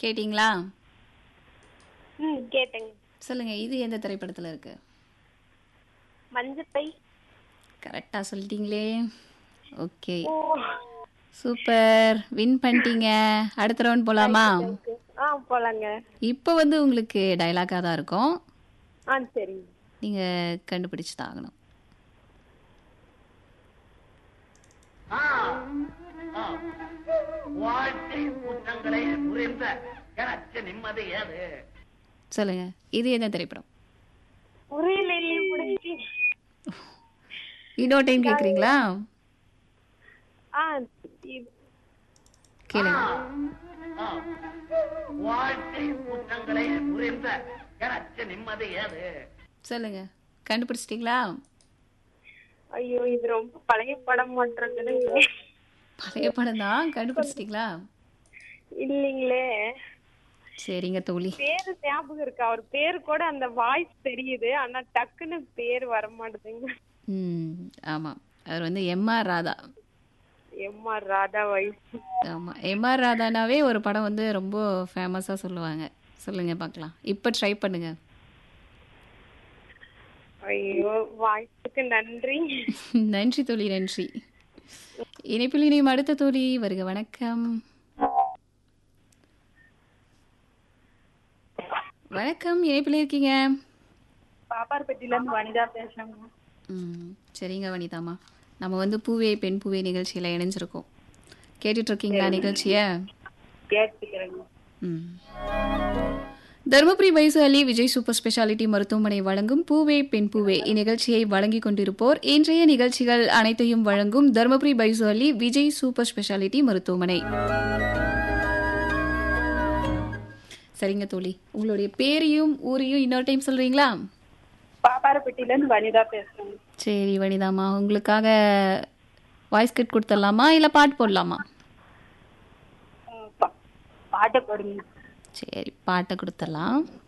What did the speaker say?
கேட்டிங்களா? கேட்டேங்க. சொல்லுங்க. இது எந்த திரைப்படத்துல இருக்கு? மஞ்சப்பை. கரெக்ட்டா சொல்லிட்டீங்களே! ஓகே. ஓ! சூப்பர். வின் பண்ணிட்டீங்க. அடுத்த ரவுண்ட் போலாமா? தேங்க்யூ. போலாங்க. இப்ப வந்து உங்களுக்கு டயலாக்கா தான் இருக்கும். சரிங்க. நீங்க கண்டுபிடிச்சு தான் ஆகணும். ஆ, ஆ. வாழ்க்கை குற்றங்களை புரிந்த எனக்கு நிம்மதி ஏது? சொல்லுங்க. இது என்ன திரைப்படம்? புரியல இல்லையே முடிஞ்சு. இன்னொரு டைம் கேக்குறீங்களா? இது- கேளுங்க. ஆ. வாழ்க்கை குற்றங்களை புரிந்த எனக்கு நிம்மதி ஏது? சொல்லுங்க. கண்டுபிடிச்சிட்டீங்களா? ஐயோ இது ரொம்ப பழைய படம் மாட்டிருக்குது. பழைய படம் தான். கண்டுபிடிச்சிட்டீங்களா? இல்லைங்களே. சரிங்க தோழி. பேரு ஞாபகம் இருக்கு. அவர் பேரு கூட அந்த வாய்ஸ் தெரியுது. ஆனா டக்குன்னு பேர் வர மாட்டேங்குங்க. ஆமா. அவர் வந்து MR. Radha. MR. Radha voice. ஆமா. எம்.ஆர். ராதானாவே ஒரு படம் வந்து ரொம்ப ஃபேமஸா சொல்லுவாங்க. சொல்லுங்க பார்க்கலாம். இப்ப ட்ரை பண்ணுங்க. ஐயோ வாய்ஸுக்கு நன்றி. நன்றி தோழி, நன்றி. இணைப்பில் இணையும் அடுத்த தோழி வருக. வணக்கம். வணக்கம். இணைப்பில் இருக்கீங்க. பாப்பார்பட்டியில இருந்து வனிதா பேசுறேங்க. சரிங்க வனிதாமா. நம்ம வந்து பூவே பெண் பூவே நிகழ்ச்சியில இணைஞ்சிருக்கோம். கேட்டுட்டு இருக்கீங்களா நிகழ்ச்சிய? கேட்டுக்கிறேங்க. தருமபுரி பைசு அலி விஜய் சூப்பர் ஸ்பெஷாலிட்டி மருத்துவமனை வழங்கும் பூவே பெண் பூவே இந்நிகழ்ச்சியை வழங்கிக் கொண்டிருப்போர் இன்றைய நிகழ்ச்சிகள் அனைத்தையும் வழங்கும் தருமபுரி பைசு அலி விஜய் சூப்பர் ஸ்பெஷாலிட்டி மருத்துவமனை. சரிங்க தோழி, உங்களுடைய பேரையும் ஊரையும் இன்னொரு டைம் சொல்றீங்களா? பாப்பாரப்பட்டியில இருந்து வனிதா பேசுறேங்க. சரி வனிதாமா, உங்களுக்காக வாய்ஸ் கட் கொடுத்துடலாமா இல்ல பாட்டு போடலாமா? பாட்டை போடுங்க. சரி, பாட்டை கொடுத்துடலாம்.